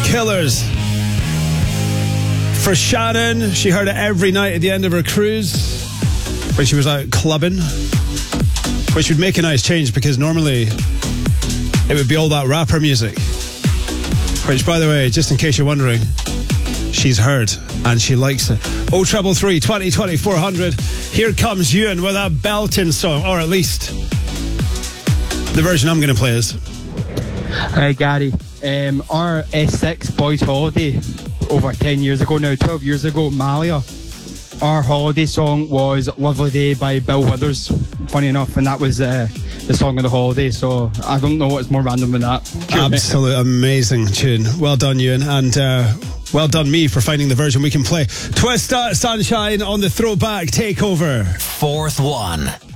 Killers. For Shannon, she heard it every night at the end of her cruise when she was out clubbing, which would make a nice change because normally it would be all that rapper music, which, by the way, just in case you're wondering, she's heard and she likes it. 0333 20 20 400. Here comes Ewan with a belting song, or at least the version I'm going to play is. Hi Gary, our S6 Boys Holiday over 10 years ago now, 12 years ago, Malia, our holiday song was Lovely Day by Bill Withers, funny enough, and that was the song of the holiday, so I don't know what's more random than that. Absolute amazing tune. Well done, Ewan, and well done me for finding the version we can play. Twista, Sunshine on the Throwback Takeover. Fourth one.